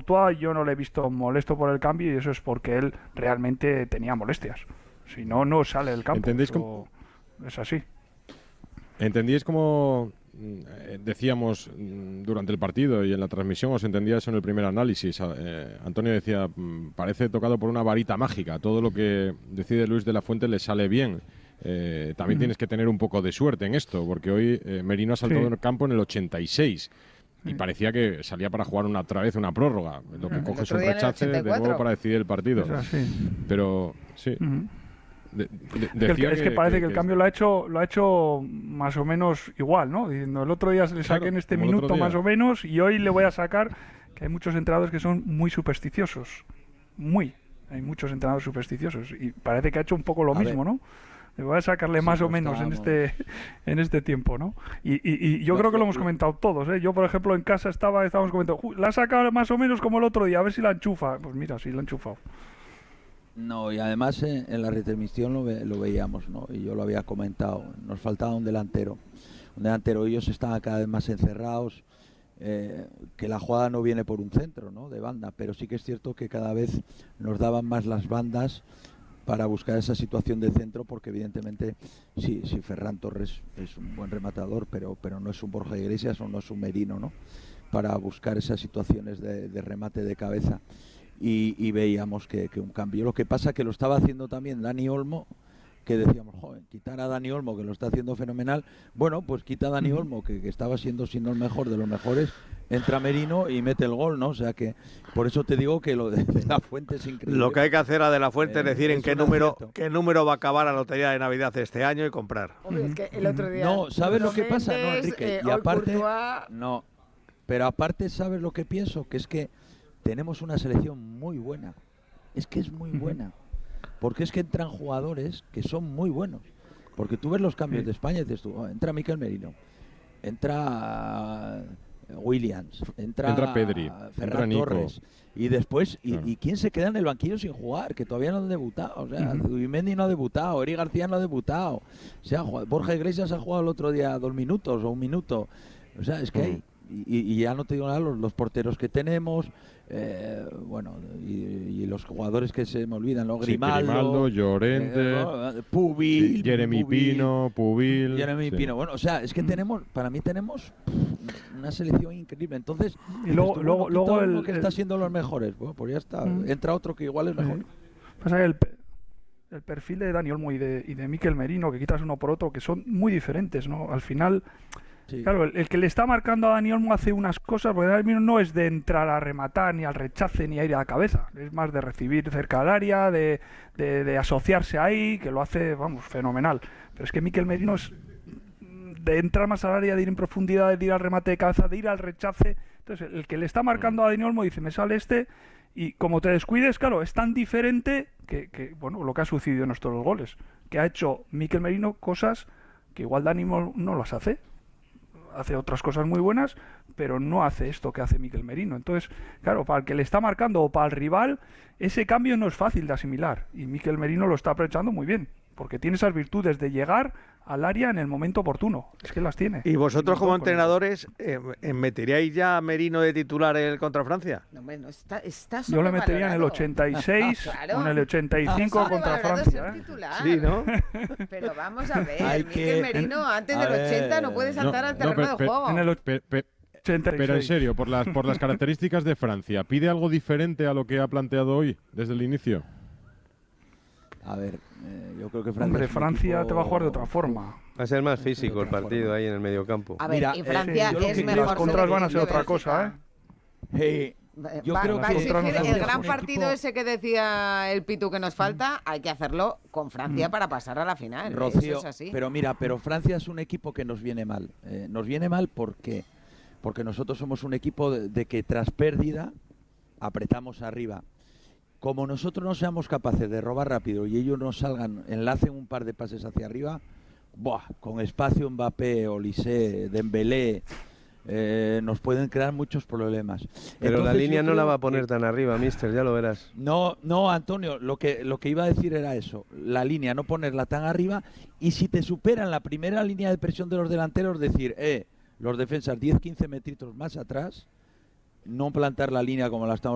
Courtois yo no le he visto molesto por el cambio y eso es porque él realmente tenía molestias. Si no, no sale del campo. ¿Entendéis es así. ¿Entendíais como decíamos durante el partido y en la transmisión, os entendía eso en el primer análisis? Antonio decía, parece tocado por una varita mágica, todo lo que decide Luis de la Fuente le sale bien. También tienes que tener un poco de suerte en esto, porque hoy Merino ha saltado en el campo en el 86 y parecía que salía para jugar otra vez una prórroga, lo que coge su rechace de nuevo para decidir el partido. Pero sí. Es que parece que el cambio lo ha hecho más o menos igual, ¿no? Diciendo, el otro día le saqué en este minuto más o menos y hoy le voy a sacar, que hay muchos entrenadores que son muy supersticiosos. Hay muchos entrenadores supersticiosos y parece que ha hecho un poco lo mismo, ¿no? Le voy a sacarle más o menos en este tiempo, ¿no? Y yo creo que lo hemos comentado todos, ¿eh? Yo, por ejemplo, en casa estábamos comentando, la ha sacado más o menos como el otro día, a ver si la enchufa. Pues mira, sí la ha enchufado. No, y además en la retransmisión lo veíamos, ¿no? Y yo lo había comentado, nos faltaba un delantero. Ellos estaban cada vez más encerrados, que la jugada no viene por un centro, ¿no? De banda, pero sí que es cierto que cada vez nos daban más las bandas para buscar esa situación de centro, porque evidentemente sí, Ferran Torres es un buen rematador, pero no es un Borja Iglesias o no es un Merino, ¿no? Para buscar esas situaciones de remate de cabeza. Y veíamos que un cambio. Lo que pasa que lo estaba haciendo también Dani Olmo, que decíamos, joder, quitar a Dani Olmo, que lo está haciendo fenomenal. Bueno, pues quita a Dani Olmo, que estaba siendo, si no el mejor de los mejores, entra Merino y mete el gol, ¿no? O sea que, por eso te digo que lo de la Fuente es increíble. Lo que hay que hacer a de la Fuente es decir en qué número va a acabar la lotería de Navidad este año y comprar. Hombre, es que el otro día... No, ¿sabes lo que pasa? No, Enrique, y aparte... Courtois... No, pero aparte, ¿sabes lo que pienso? Que es que tenemos una selección muy buena. Es que es muy buena. Porque es que entran jugadores que son muy buenos. Porque tú ves los cambios de España y dices tú, entra Mikel Merino, entra Williams, entra Pedri, Ferran Torres. Y después, ¿y quién se queda en el banquillo sin jugar? Que todavía no han debutado. O sea, Zubimendi no ha debutado, Eric García no ha debutado. Borja Iglesias ha jugado el otro día 2 minutos o 1 minuto. O sea, es que hay... Y ya no te digo nada, los porteros que tenemos, bueno, y los jugadores que se me olvidan, ¿no? Grimaldo, Llorente, Pubil, Jeremy Pino, Pubil. Pino. Bueno, o sea, es que para mí tenemos una selección increíble. Entonces, y luego el que está siendo los mejores, bueno, pues ya está. Entra otro que igual es mejor. Pasa que el perfil de Dani Olmo y de Mikel Merino, que quitas uno por otro, que son muy diferentes, ¿no? Al final... Sí. Claro, el que le está marcando a Dani Olmo hace unas cosas, porque Dani Olmo no es de entrar a rematar, ni al rechace, ni a ir a la cabeza. Es más de recibir cerca del área, de asociarse ahí, que lo hace, vamos, fenomenal. Pero es que Mikel Merino es de entrar más al área, de ir en profundidad, de ir al remate de cabeza, de ir al rechace. Entonces, el que le está marcando a Dani Olmo dice, me sale y como te descuides, claro, es tan diferente que bueno, lo que ha sucedido en nuestros goles. Que ha hecho Mikel Merino cosas que igual Dani Olmo no las hace. Hace otras cosas muy buenas, pero no hace esto que hace Mikel Merino. Entonces, claro, para el que le está marcando o para el rival, ese cambio no es fácil de asimilar. Y Mikel Merino lo está aprovechando muy bien, porque tiene esas virtudes de llegar al área en el momento oportuno. Es que las tiene. ¿Y vosotros como entrenadores meteríais ya a Merino de titular contra Francia? No, bueno, está yo le metería en el 86 claro. O en el 85 contra Francia. Sí, ¿no? Pero vamos a ver, Mikel Merino antes del 80 no puede saltar al terreno de juego. Pero en serio, por las características de Francia, ¿pide algo diferente a lo que ha planteado hoy desde el inicio? A ver, yo creo que Francia te va a jugar de otra forma. Va a ser más físico el partido ahí en el mediocampo. A ver, y Francia es mejor. Las contras van a ser otra cosa, ¿eh? Yo creo que el gran partido ese que decía el Pitu que nos falta, hay que hacerlo con Francia para pasar a la final. Rocío, eso es así. Pero Francia es un equipo que nos viene mal. Nos viene mal porque nosotros somos un equipo de que tras pérdida apretamos arriba. Como nosotros no seamos capaces de robar rápido y ellos nos enlacen un par de pases hacia arriba, con espacio Mbappé, Olise, Dembélé, nos pueden crear muchos problemas. Pero entonces, la línea no la va a poner tan arriba, mister, ya lo verás. No, Antonio, lo que iba a decir era eso, la línea, no ponerla tan arriba, y si te superan la primera línea de presión de los delanteros, decir, los defensas 10-15 metritos más atrás, no plantar la línea como la estamos